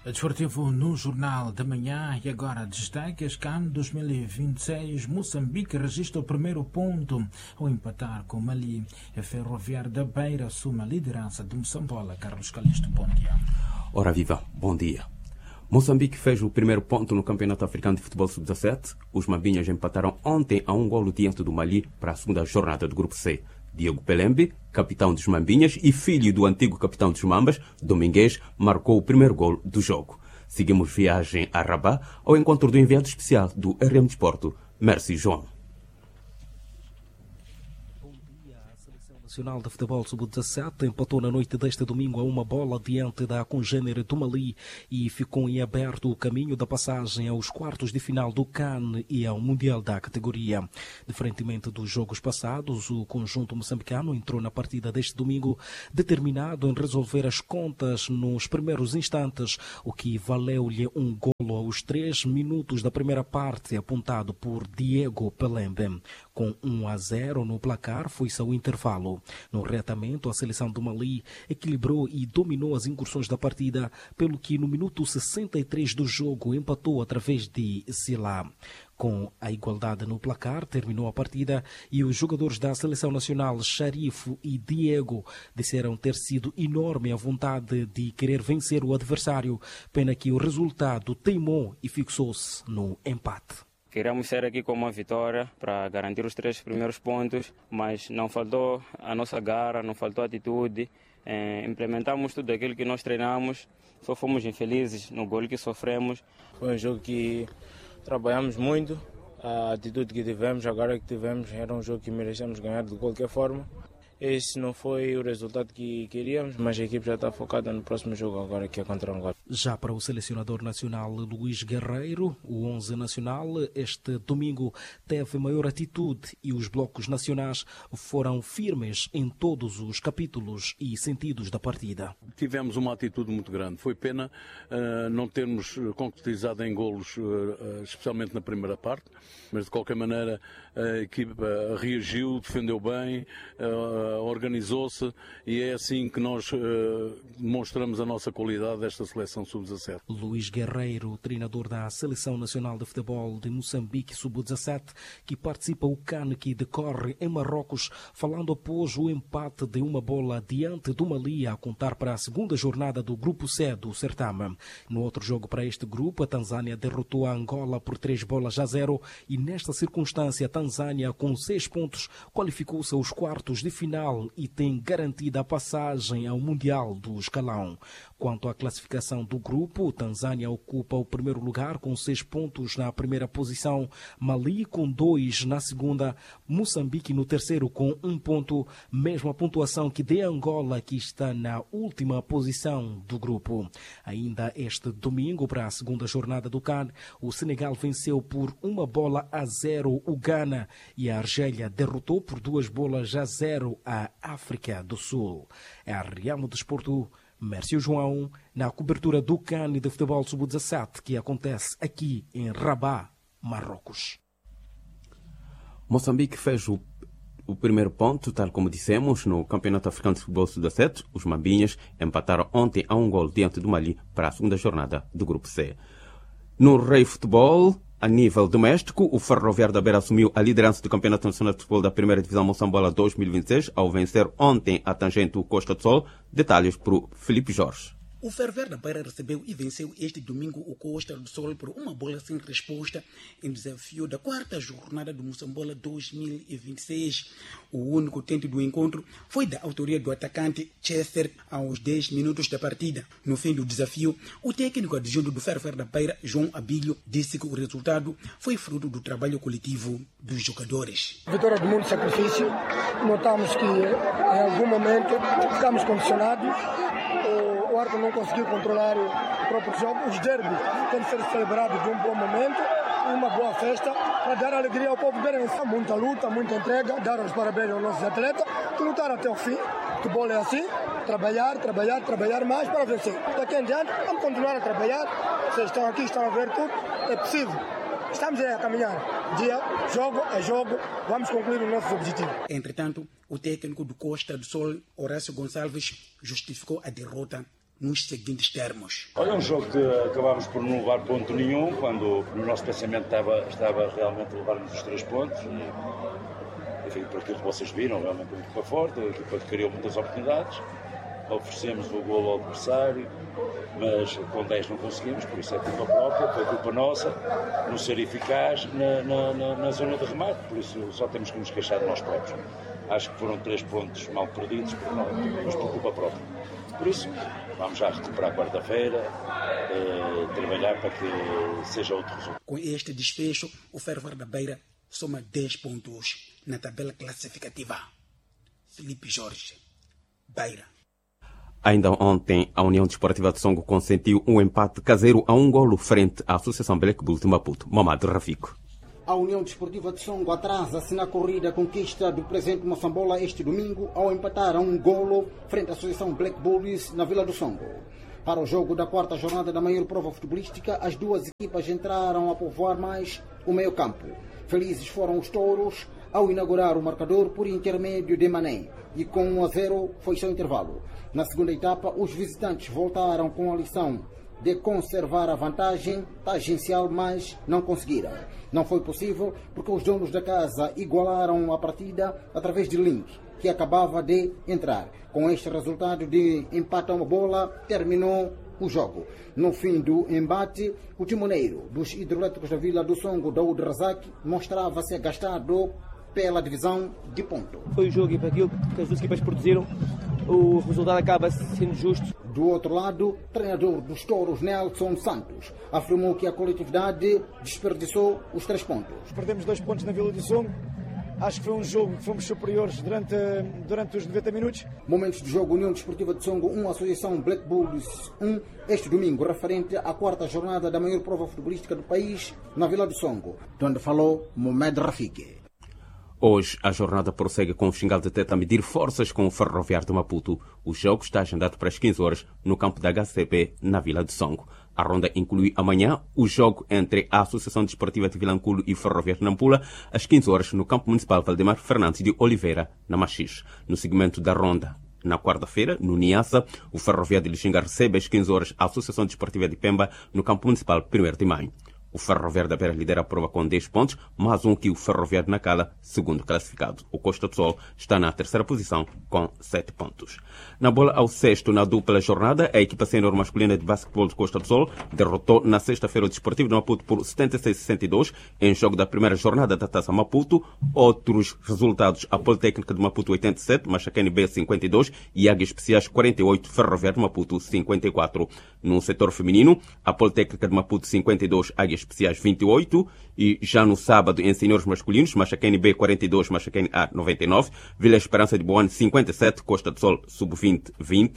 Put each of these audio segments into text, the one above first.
Desportivo no Jornal da Manhã e agora destaque CAN 2026. Moçambique registra o primeiro ponto ao empatar com Mali. A Ferroviária da Beira assume a liderança de Moçambola. Carlos Calixto, bom dia. Ora viva, bom dia. Moçambique fez o primeiro ponto no Campeonato Africano de Futebol Sub-17. Os Mambinhas empataram ontem a 1 diante do Mali para a segunda jornada do Grupo C. Diego Pelembe, capitão dos Mambinhas e filho do antigo capitão dos Mambas, Domingues, marcou o primeiro gol do jogo. Seguimos viagem a Rabat ao encontro do enviado especial do RM Desporto, Merci João. Nacional de Futebol Sub-17 empatou na noite deste domingo a 1 diante da congênere do Mali e ficou em aberto o caminho da passagem aos quartos de final do CAN e ao Mundial da categoria. Diferentemente dos jogos passados, o conjunto moçambicano entrou na partida deste domingo determinado em resolver as contas nos primeiros instantes, o que valeu-lhe um golo aos 3 minutos da primeira parte, apontado por Diego Pelembe. Com 1-0 no placar, foi-se ao intervalo. No reatamento, a seleção do Mali equilibrou e dominou as incursões da partida, pelo que no minuto 63 do jogo empatou através de Sila. Com a igualdade no placar, terminou a partida e os jogadores da seleção nacional, Sharifo e Diego, disseram ter sido enorme a vontade de querer vencer o adversário, pena que o resultado teimou e fixou-se no empate. Queríamos sair aqui com uma vitória para garantir os 3 primeiros pontos, mas não faltou a nossa garra, não faltou a atitude. Implementamos tudo aquilo que nós treinamos, só fomos infelizes no gol que sofremos. Foi um jogo que trabalhamos muito, a atitude que tivemos, a garra que tivemos, era um jogo que merecemos ganhar de qualquer forma. Esse não foi o resultado que queríamos, mas a equipe já está focada no próximo jogo agora, que é contra Angola. Já para o selecionador nacional Luís Guerreiro, o 11 nacional este domingo teve maior atitude e os blocos nacionais foram firmes em todos os capítulos e sentidos da partida. Tivemos uma atitude muito grande. Foi pena não termos concretizado em golos, especialmente na primeira parte, mas de qualquer maneira a equipa reagiu, defendeu bem, organizou-se e é assim que nós demonstramos a nossa qualidade desta seleção sub-17. Luís Guerreiro, treinador da Seleção Nacional de Futebol de Moçambique sub-17, que participa o CAN que decorre em Marrocos, falando após o empate de 1 diante do Mali a contar para a segunda jornada do Grupo C do certame. No outro jogo para este grupo, a Tanzânia derrotou a Angola por 3-0 e nesta circunstância a Tanzânia com 6 pontos qualificou-se aos quartos de final e tem garantida a passagem ao Mundial do Escalão. Quanto à classificação do grupo, Tanzânia ocupa o primeiro lugar com 6 pontos na primeira posição, Mali com 2 na segunda, Moçambique no terceiro com 1 ponto, mesma pontuação que de Angola, que está na última posição do grupo. Ainda este domingo, para a segunda jornada do CAN, o Senegal venceu por 1-0 o Ghana e a Argélia derrotou por 2-0 a África do Sul. É a Real Desporto, Mércio João, na cobertura do CAN de futebol sub-17 que acontece aqui em Rabat, Marrocos. Moçambique fez o primeiro ponto, tal como dissemos, no Campeonato Africano de Futebol Sub-17. Os Mambinhas empataram ontem a 1 diante do Mali para a segunda jornada do Grupo C. No Rei Futebol, a nível doméstico, o Ferroviário da Beira assumiu a liderança do Campeonato Nacional de Futebol da Primeira Divisão Moçambola 2026 ao vencer ontem a Tangente Costa do Sol. Detalhes por Felipe Jorge. O Ferroviário da Beira recebeu e venceu este domingo o Costa do Sol por 1 sem resposta em desafio da 4ª jornada do Moçambola 2026. O único tento do encontro foi da autoria do atacante Chester aos 10 minutos da partida. No fim do desafio, o técnico adjunto do Ferroviário da Beira, João Abílio, disse que o resultado foi fruto do trabalho coletivo dos jogadores. Vitória de muito sacrifício. Notamos que em algum momento ficamos condicionados. O árbitro não conseguiu controlar o próprio jogo. Os derbys têm de ser celebrados de um bom momento e uma boa festa para dar alegria ao povo berense. Muita luta, muita entrega, dar os parabéns aos nossos atletas que lutaram até o fim. O futebol é assim, trabalhar mais para vencer. Daqui em diante, vamos continuar a trabalhar. Vocês estão aqui, estão a ver tudo, é possível. Estamos a caminhar. Jogo é jogo, vamos concluir os nossos objetivos. Entretanto, o técnico do Costa do Sol, Horácio Gonçalves, justificou a derrota nos seguintes termos. Olha, um jogo que acabámos por não levar ponto nenhum, quando o nosso pensamento estava realmente a levarmos os 3 pontos. E, enfim, por aquilo que vocês viram, realmente uma equipa forte, uma equipa que criou muitas oportunidades. Oferecemos o golo ao adversário, mas com 10 não conseguimos, por isso é culpa própria, foi culpa nossa, não ser eficaz na zona de remate, por isso só temos que nos queixar de nós próprios. Acho que foram 3 pontos mal perdidos, mas por culpa própria. Por isso, vamos já recuperar quarta-feira, trabalhar para que seja outro resultado. Com este desfecho, o Ferroviário da Beira soma 10 pontos na tabela classificativa. Felipe Jorge, Beira. Ainda ontem, a União Desportiva de Songo consentiu um empate caseiro a 1 golo frente à Associação Black Bulls de Maputo. Mamad Rafico. A União Desportiva de Songo atrasa-se na corrida conquista do presente Moçambola este domingo ao empatar a 1 golo frente à Associação Black Bulls na Vila do Songo. Para o jogo da 4ª jornada da maior prova futebolística, as duas equipas entraram a povoar mais o meio-campo. Felizes foram os touros ao inaugurar o marcador por intermédio de Mané e com 1-0 foi seu intervalo. Na segunda etapa, os visitantes voltaram com a lição de conservar a vantagem tangencial, mas não conseguiram. Não foi possível porque os donos da casa igualaram a partida através de Link, que acabava de entrar. Com este resultado de empate a 1 bola, terminou o jogo. No fim do embate, o timoneiro dos hidroelétricos da Vila do Songo, Daoud Razak, mostrava-se agastado pela divisão de ponto. Foi o jogo e para aquilo que as duas equipas produziram, o resultado acaba sendo justo. Do outro lado, o treinador dos touros, Nelson Santos, afirmou que a coletividade desperdiçou os 3 pontos. Perdemos 2 pontos na Vila do Songo. Acho que foi um jogo que fomos superiores durante os 90 minutos. Momentos de jogo: União Desportiva de Songo 1, Associação Black Bulls 1, este domingo, referente à 4ª jornada da maior prova futebolística do país, na Vila do Songo, onde falou Mohamed Rafiki. Hoje, a jornada prossegue com o Xingal de Teta a medir forças com o Ferroviário de Maputo. O jogo está agendado para as 15 horas no campo da HCP, na Vila de Songo. A ronda inclui amanhã o jogo entre a Associação Desportiva de Vilanculo e Ferroviário de Nampula, às 15 horas no campo municipal Valdemar Fernandes de Oliveira, na Machixe. No segmento da ronda, na quarta-feira, no Niassa, o Ferroviário de Lixinga recebe às 15 horas a Associação Desportiva de Pemba, no campo municipal 1º de Maio. O Ferroviário da Beira lidera a prova com 10 pontos, mais um que o Ferroviário de Nacala, segundo classificado. O Costa do Sol está na 3ª posição com 7 pontos. Na bola ao sexto, na dupla jornada, a equipa sênior masculina de basquetebol de Costa do Sol derrotou na sexta-feira o Desportivo de Maputo por 76-62 em jogo da primeira jornada da Taça Maputo. Outros resultados: a Politécnica de Maputo 87, Machacane B 52 e Águias Especiais 48, Ferroviário de Maputo 54. No setor feminino, a Politécnica de Maputo 52, Águias Especiais 28, e já no sábado, em seniores masculinos, Machacane B 42, Machacane A 99, Vila Esperança de Boane 57, Costa do Sol Sub-20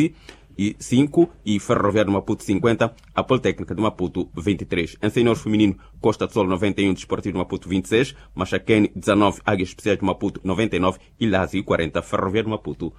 25 e Ferroviário de Maputo 50, a Politécnica de Maputo 23. Em seniores feminino, Costa do Sol 91, Desportivo de Maputo 26, Machacane 19, Águias Especiais de Maputo 99 e Lázio 40, Ferroviário de Maputo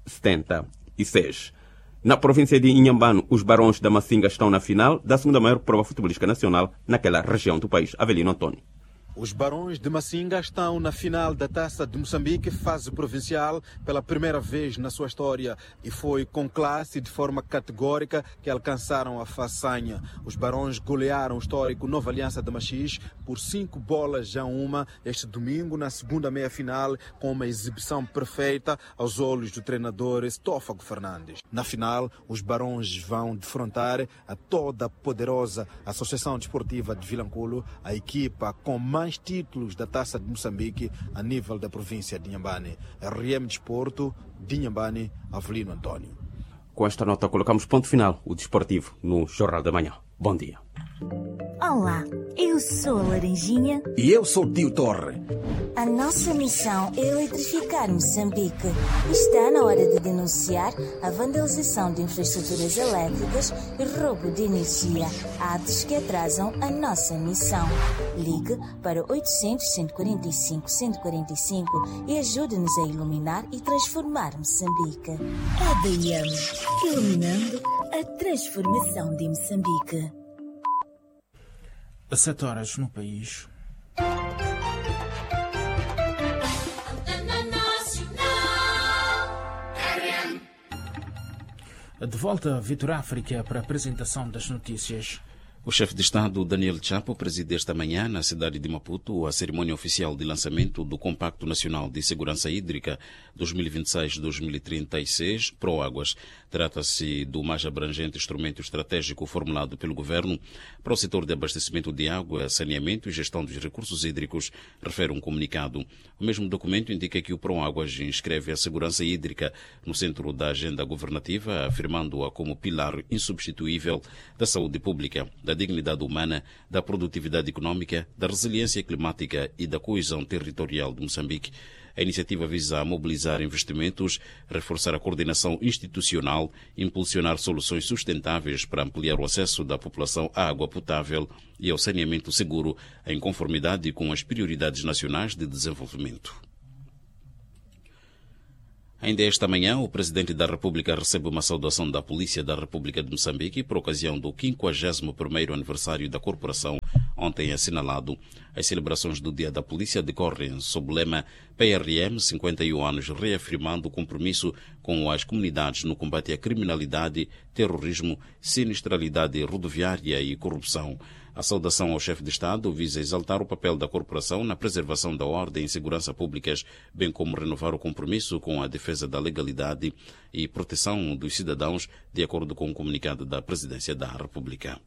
76. Na província de Inhambane, os Barões da Macinga estão na final da segunda maior prova futebolística nacional naquela região do país. Avelino Antônio. Os Barões de Macinga estão na final da Taça de Moçambique, fase provincial, pela primeira vez na sua história, e foi com classe e de forma categórica que alcançaram a façanha. Os Barões golearam o histórico Nova Aliança de Machixe por 5-1 este domingo na segunda meia-final, com uma exibição perfeita aos olhos do treinador Estófago Fernandes. Na final, os Barões vão defrontar a toda poderosa Associação Desportiva de Vilanculo, a equipa com mais títulos da Taça de Moçambique a nível da província de Inhambane. RM Desporto, de Inhambane, Avelino Antônio. Com esta nota colocamos ponto final, o desportivo, no Jornal da Manhã. Bom dia. Olá, eu sou a Laranjinha. E eu sou o Tio Torre. A nossa missão é eletrificar Moçambique. Está na hora de denunciar a vandalização de infraestruturas elétricas e roubo de energia, atos que atrasam a nossa missão. Ligue para 800-145-145 e ajude-nos a iluminar e transformar Moçambique. ADM, iluminando a transformação de Moçambique. 7 horas no país. De volta a Vitor África para a apresentação das notícias. O chefe de Estado, Daniel Chapo, preside esta manhã, na cidade de Maputo, a cerimônia oficial de lançamento do Compacto Nacional de Segurança Hídrica 2026-2036, Proáguas. Trata-se do mais abrangente instrumento estratégico formulado pelo governo para o setor de abastecimento de água, saneamento e gestão dos recursos hídricos, refere um comunicado. O mesmo documento indica que o Proáguas inscreve a segurança hídrica no centro da agenda governativa, afirmando-a como pilar insubstituível da saúde pública, da dignidade humana, da produtividade econômica, da resiliência climática e da coesão territorial de Moçambique. A iniciativa visa mobilizar investimentos, reforçar a coordenação institucional, impulsionar soluções sustentáveis para ampliar o acesso da população à água potável e ao saneamento seguro, em conformidade com as prioridades nacionais de desenvolvimento. Ainda esta manhã, o Presidente da República recebe uma saudação da Polícia da República de Moçambique por ocasião do 51º aniversário da corporação, ontem assinalado. As celebrações do Dia da Polícia decorrem sob o lema PRM 51 anos, reafirmando o compromisso com as comunidades no combate à criminalidade, terrorismo, sinistralidade rodoviária e corrupção. A saudação ao chefe de Estado visa exaltar o papel da corporação na preservação da ordem e segurança públicas, bem como renovar o compromisso com a defesa da legalidade e proteção dos cidadãos, de acordo com o comunicado da Presidência da República.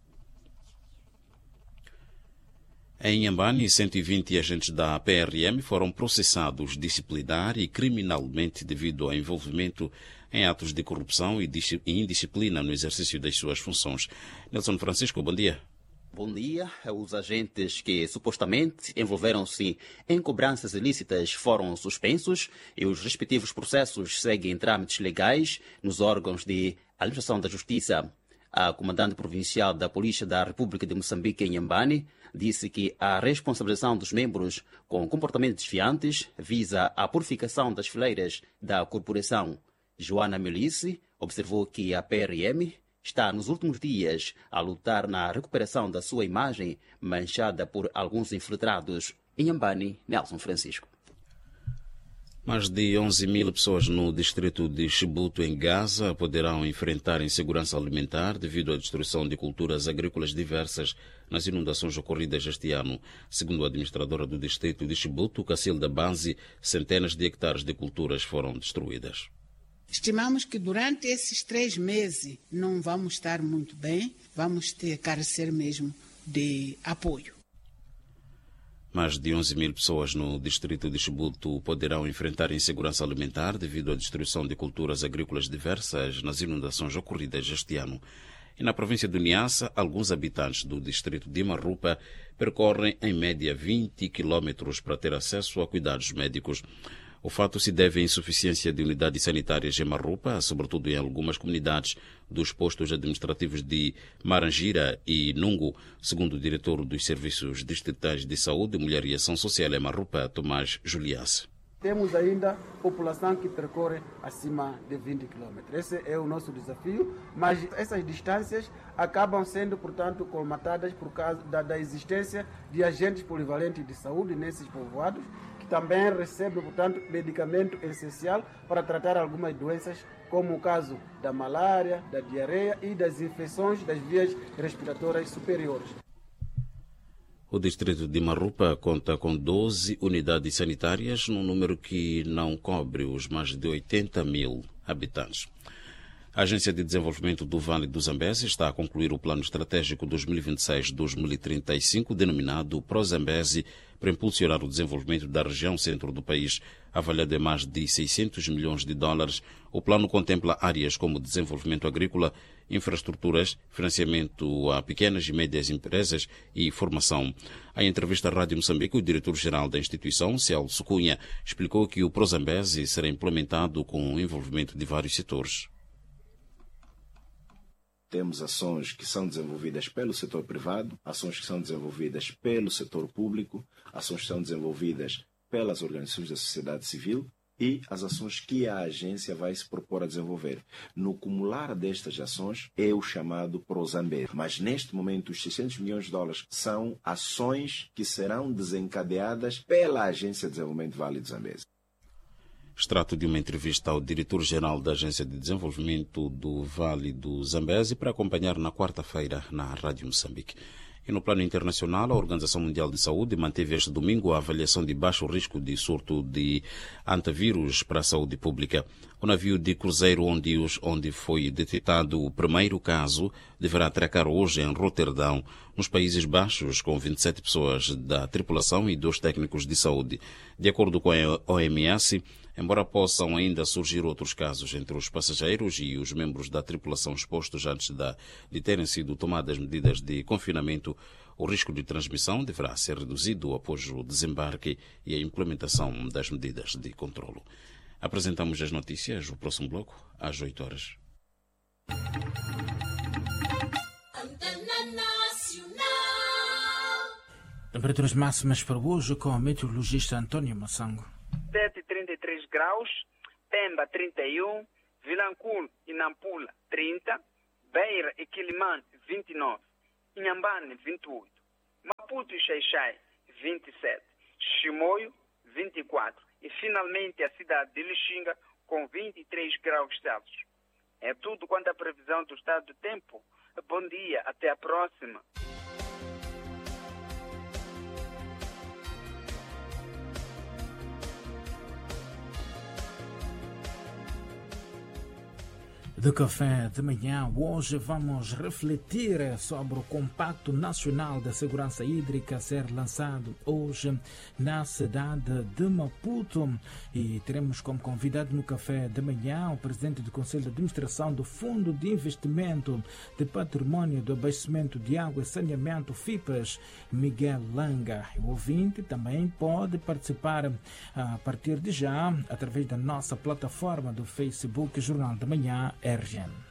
Em Inhambane, 120 agentes da PRM foram processados disciplinar e criminalmente devido ao envolvimento em atos de corrupção e indisciplina no exercício das suas funções. Nelson Francisco, bom dia. Bom dia. Os agentes que supostamente envolveram-se em cobranças ilícitas foram suspensos e os respectivos processos seguem em trâmites legais nos órgãos de administração da Justiça. A comandante provincial da Polícia da República de Moçambique, em Inhambane, disse que a responsabilização dos membros com comportamentos desviantes visa a purificação das fileiras da corporação. Joana Melice observou que a PRM está nos últimos dias a lutar na recuperação da sua imagem manchada por alguns infiltrados. Em Inhambane, Nelson Francisco. Mais de 11.000 pessoas no distrito de Chibuto, em Gaza, poderão enfrentar insegurança alimentar devido à destruição de culturas agrícolas diversas nas inundações ocorridas este ano. Segundo a administradora do distrito de Chibuto, Cacilda Banzi, centenas de hectares de culturas foram destruídas. Estimamos que durante esses 3 meses não vamos estar muito bem, vamos ter que carecer mesmo de apoio. Mais de 11.000 pessoas no distrito de Chibuto poderão enfrentar insegurança alimentar devido à destruição de culturas agrícolas diversas nas inundações ocorridas este ano. E na província do Niassa, alguns habitantes do distrito de Marrupa percorrem em média 20 quilómetros para ter acesso a cuidados médicos. O fato se deve à insuficiência de unidades sanitárias em Marrupa, sobretudo em algumas comunidades dos postos administrativos de Marangira e Nungu, segundo o diretor dos Serviços Distritais de Saúde, Mulher e Ação Social em Marrupa, Tomás Juliace. Temos ainda população que percorre acima de 20 km. Esse é o nosso desafio, mas essas distâncias acabam sendo, portanto, colmatadas por causa da existência de agentes polivalentes de saúde nesses povoados, que também recebem, portanto, medicamento essencial para tratar algumas doenças, como o caso da malária, da diarreia e das infecções das vias respiratórias superiores. O distrito de Marrupa conta com 12 unidades sanitárias, num número que não cobre os mais de 80.000 habitantes. A Agência de Desenvolvimento do Vale do Zambeze está a concluir o Plano Estratégico 2026-2035, denominado ProZambeze, para impulsionar o desenvolvimento da região centro do país. Avaliado em mais de $600 milhões, o plano contempla áreas como desenvolvimento agrícola, infraestruturas, financiamento a pequenas e médias empresas e formação. Em entrevista à Rádio Moçambique, o diretor-geral da instituição, Celso Cunha, explicou que o ProZambeze será implementado com o envolvimento de vários setores. Temos ações que são desenvolvidas pelo setor privado, ações que são desenvolvidas pelo setor público, ações que são desenvolvidas pelas organizações da sociedade civil e as ações que a agência vai se propor a desenvolver. No cumular destas ações é o chamado ProZambeze. Mas neste momento os $600 milhões são ações que serão desencadeadas pela Agência de Desenvolvimento Vale do Zambeze. Extrato de uma entrevista ao diretor-geral da Agência de Desenvolvimento do Vale do Zambeze para acompanhar na quarta-feira na Rádio Moçambique. E no plano internacional, a Organização Mundial de Saúde manteve este domingo a avaliação de baixo risco de surto de antivírus para a saúde pública. O navio de cruzeiro onde foi detectado o primeiro caso deverá atracar hoje em Roterdão, nos Países Baixos, com 27 pessoas da tripulação e 2 técnicos de saúde. De acordo com a OMS, embora possam ainda surgir outros casos entre os passageiros e os membros da tripulação expostos antes de terem sido tomadas medidas de confinamento, o risco de transmissão deverá ser reduzido após o desembarque e a implementação das medidas de controlo. Apresentamos as notícias, o próximo bloco, às 8 horas. Temperaturas máximas para hoje com o meteorologista Antônio Massango. 33 graus, Pemba 31, Vilanculo e Nampula 30, Beira e Quilimane 29, Inhambane 28, Maputo e Xai-Xai 27, Chimoio 24 e finalmente a cidade de Lixinga com 23 graus Celsius. É tudo quanto à previsão do estado do tempo. Bom dia, até a próxima. Do Café de Manhã, hoje vamos refletir sobre o Compacto Nacional da Segurança Hídrica a ser lançado hoje na cidade de Maputo e teremos como convidado no Café de Manhã o presidente do Conselho de Administração do Fundo de Investimento de Patrimônio do Abastecimento de Água e Saneamento FIPAS, Miguel Langa. O ouvinte também pode participar a partir de já através da nossa plataforma do Facebook Jornal da Manhã RGN.